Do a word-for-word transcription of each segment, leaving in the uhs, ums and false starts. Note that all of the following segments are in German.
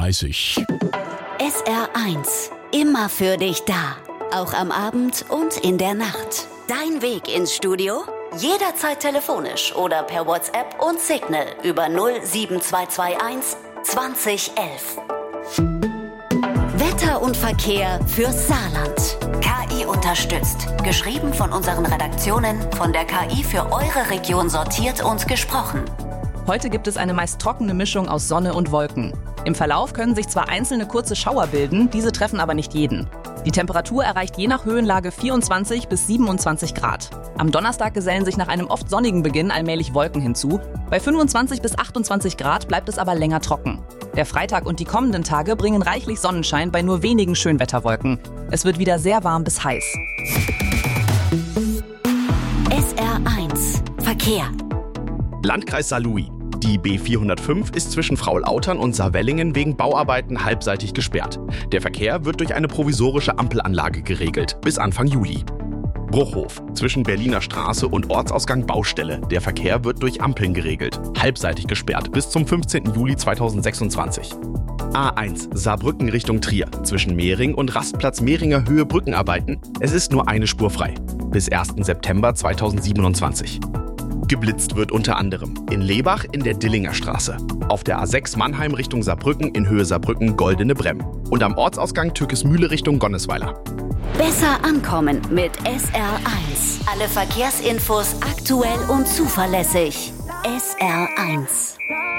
dreißig. S R eins. Immer für dich da. Auch am Abend und in der Nacht. Dein Weg ins Studio? Jederzeit telefonisch oder per WhatsApp und Signal über null sieben zwei zwei eins zwanzig elf. Wetter und Verkehr fürs Saarland. K I unterstützt. Geschrieben von unseren Redaktionen, von der K I für eure Region sortiert und gesprochen. Heute gibt es eine meist trockene Mischung aus Sonne und Wolken. Im Verlauf können sich zwar einzelne kurze Schauer bilden, diese treffen aber nicht jeden. Die Temperatur erreicht je nach Höhenlage vierundzwanzig bis siebenundzwanzig Grad. Am Donnerstag gesellen sich nach einem oft sonnigen Beginn allmählich Wolken hinzu. Bei fünfundzwanzig bis achtundzwanzig Grad bleibt es aber länger trocken. Der Freitag und die kommenden Tage bringen reichlich Sonnenschein bei nur wenigen Schönwetterwolken. Es wird wieder sehr warm bis heiß. S R eins. Verkehr. Landkreis Saarlouis. Die B vierhundertfünf ist zwischen Fraulautern und Saarwellingen wegen Bauarbeiten halbseitig gesperrt. Der Verkehr wird durch eine provisorische Ampelanlage geregelt, bis Anfang Juli. Bruchhof. Zwischen Berliner Straße und Ortsausgang Baustelle. Der Verkehr wird durch Ampeln geregelt, halbseitig gesperrt, bis zum fünfzehnten Juli zweitausendsechsundzwanzig. A eins Saarbrücken Richtung Trier. Zwischen Mehring und Rastplatz Mehringer Höhe Brückenarbeiten. Es ist nur eine Spur frei. Bis ersten September zweitausendsiebenundzwanzig. Geblitzt wird unter anderem in Lebach in der Dillinger Straße, auf der A sechs Mannheim Richtung Saarbrücken in Höhe Saarbrücken Goldene Bremm und am Ortsausgang Türkismühle Richtung Gonnesweiler. Besser ankommen mit S R eins. Alle Verkehrsinfos aktuell und zuverlässig. S R eins.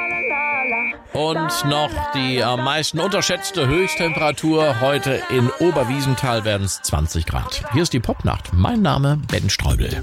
Und noch die am meisten unterschätzte Höchsttemperatur. Heute in Oberwiesenthal werden es zwanzig Grad. Hier ist die Popnacht. Mein Name Ben Streubel.